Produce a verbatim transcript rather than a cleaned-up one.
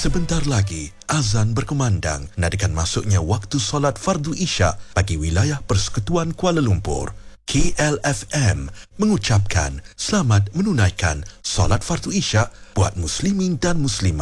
Sebentar lagi, azan berkumandang nadakan masuknya waktu solat fardu isyak bagi wilayah Persekutuan Kuala Lumpur. K L F M mengucapkan selamat menunaikan solat fardu isyak buat muslimin dan muslimat.